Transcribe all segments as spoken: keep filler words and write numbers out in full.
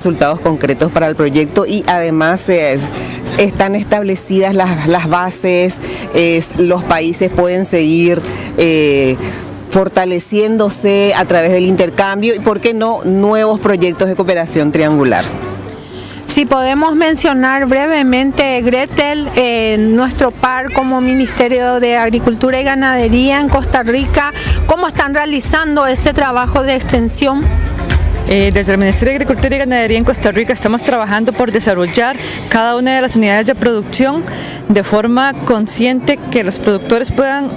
resultados concretos para el proyecto y además eh, están establecidas las, las bases, eh, los países pueden seguir eh, fortaleciéndose a través del intercambio y, ¿por qué no, nuevos proyectos de cooperación triangular? Si podemos mencionar brevemente, Gretel, eh, nuestro par como Ministerio de Agricultura y Ganadería en Costa Rica, ¿cómo están realizando ese trabajo de extensión? Eh, desde el Ministerio de Agricultura y Ganadería en Costa Rica estamos trabajando por desarrollar cada una de las unidades de producción de forma consciente que los productores puedan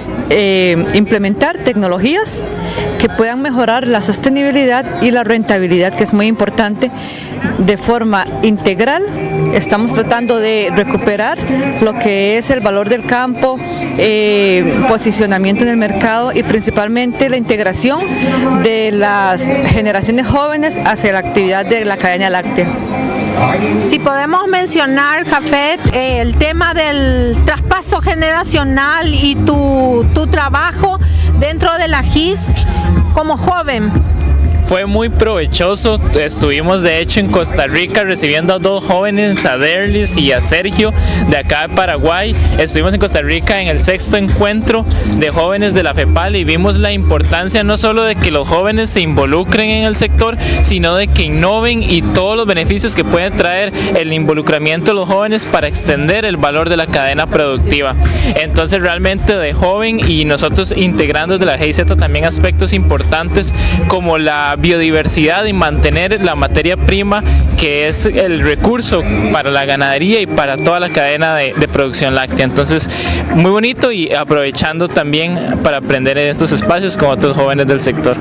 eh, implementar tecnologías que puedan mejorar la sostenibilidad y la rentabilidad, que es muy importante, de forma integral. Estamos tratando de recuperar lo que es el valor del campo, eh, posicionamiento en el mercado y principalmente la integración de las generaciones jóvenes hacia la actividad de la cadena láctea. Si podemos mencionar, Jafet, eh, el tema del traspaso generacional y tu, tu trabajo dentro de la G I S como joven. Fue muy provechoso, estuvimos de hecho en Costa Rica recibiendo a dos jóvenes, a Derlis y a Sergio de acá de Paraguay. Estuvimos en Costa Rica en el sexto encuentro de jóvenes de la FEPAL y vimos la importancia no solo de que los jóvenes se involucren en el sector, sino de que innoven y todos los beneficios que puede traer el involucramiento de los jóvenes para extender el valor de la cadena productiva. Entonces realmente de joven y nosotros integrando de la G I Z también aspectos importantes como la biodiversidad y mantener la materia prima que es el recurso para la ganadería y para toda la cadena de, de producción láctea. Entonces muy bonito y aprovechando también para aprender en estos espacios con otros jóvenes del sector.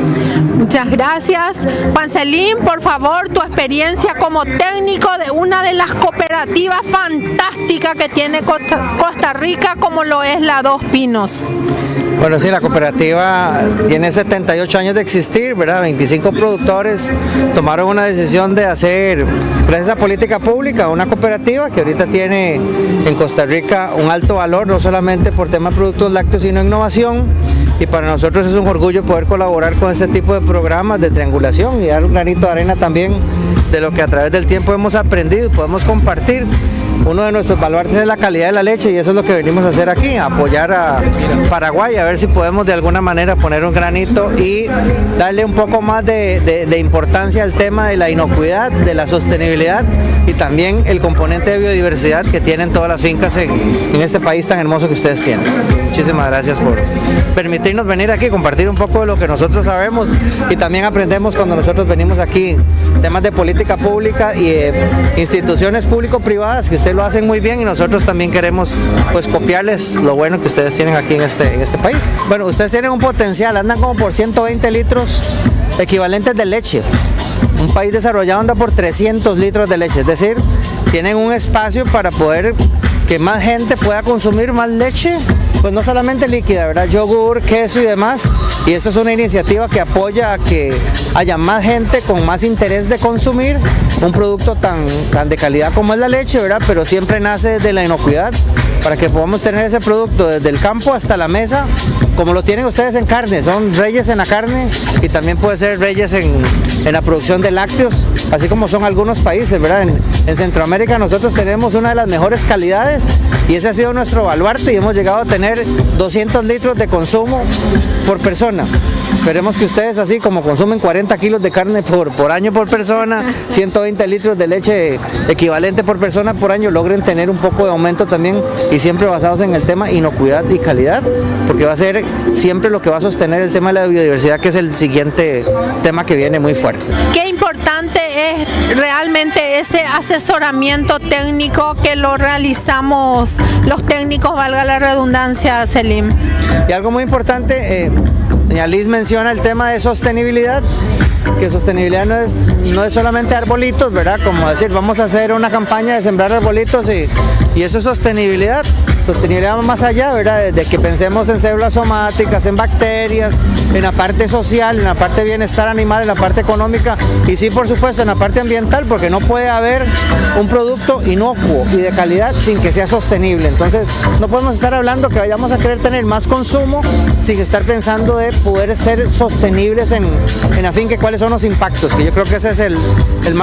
Muchas gracias. Juan Selim, por favor, tu experiencia como técnico de una de las cooperativas fantásticas que tiene Costa, Costa Rica, como lo es la Dos Pinos. Bueno, sí, la cooperativa tiene setenta y ocho años de existir, ¿verdad? veinticinco productores tomaron una decisión de hacer, gracias a política pública, una cooperativa que ahorita tiene en Costa Rica un alto valor, no solamente por temas de productos lácteos, sino innovación. Y para nosotros es un orgullo poder colaborar con este tipo de programas de triangulación y dar un granito de arena también de lo que a través del tiempo hemos aprendido y podemos compartir. Uno de nuestros baluartes es la calidad de la leche y eso es lo que venimos a hacer aquí, apoyar a Paraguay, a ver si podemos de alguna manera poner un granito y darle un poco más de, de, de importancia al tema de la inocuidad, de la sostenibilidad y también el componente de biodiversidad que tienen todas las fincas en, en este país tan hermoso que ustedes tienen. Muchísimas gracias por permitirnos venir aquí, compartir un poco de lo que nosotros sabemos y también aprendemos cuando nosotros venimos aquí, temas de política pública y eh, instituciones público-privadas que ustedes lo hacen muy bien y nosotros también queremos pues copiarles lo bueno que ustedes tienen aquí en este, en este país. Bueno, ustedes tienen un potencial, andan como por ciento veinte litros equivalentes de leche. Un país desarrollado anda por trescientos litros de leche, es decir, tienen un espacio para poder que más gente pueda consumir más leche, pues no solamente líquida, ¿verdad? Yogur, queso y demás. Y esto es una iniciativa que apoya a que haya más gente con más interés de consumir un producto tan, tan de calidad como es la leche, ¿verdad? Pero siempre nace de la inocuidad para que podamos tener ese producto desde el campo hasta la mesa, como lo tienen ustedes en carne. Son reyes en la carne y también puede ser reyes en, en la producción de lácteos, así como son algunos países, ¿verdad? En, en Centroamérica nosotros tenemos una de las mejores calidades y ese ha sido nuestro baluarte y hemos llegado a tener doscientos litros de consumo por persona. Esperemos que ustedes, así como consumen cuarenta kilos de carne por, por año por persona, ciento veinte litros de leche equivalente por persona por año, logren tener un poco de aumento también y siempre basados en el tema inocuidad y calidad, porque va a ser siempre lo que va a sostener el tema de la biodiversidad, que es el siguiente tema que viene muy fuerte. Qué importante es realmente ese asesoramiento técnico que lo realizamos los técnicos, valga la redundancia, Selim. Y algo muy importante, eh, doña Liz menciona el tema de sostenibilidad, que sostenibilidad no es, no es solamente arbolitos, ¿verdad? Como decir, vamos a hacer una campaña de sembrar arbolitos y, y eso es sostenibilidad. Sostenibilidad más allá, ¿verdad? De que pensemos en células somáticas, en bacterias, en la parte social, en la parte de bienestar animal, en la parte económica y sí, por supuesto, en la parte ambiental, porque no puede haber un producto inocuo y de calidad sin que sea sostenible. Entonces, no podemos estar hablando que vayamos a querer tener más consumo sin estar pensando de poder ser sostenibles en, en a fin que cuáles son los impactos, que yo creo que ese es el, el más